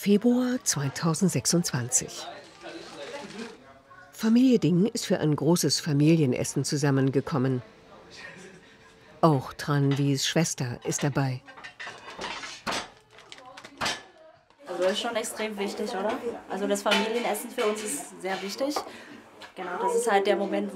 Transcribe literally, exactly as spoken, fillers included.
Februar zweitausendsechsundzwanzig. Familie Ding ist für ein großes Familienessen zusammengekommen. Auch Tranvis Schwester ist dabei. Also das ist schon extrem wichtig, oder? Also das Familienessen für uns ist sehr wichtig. Genau, das ist halt der Moment,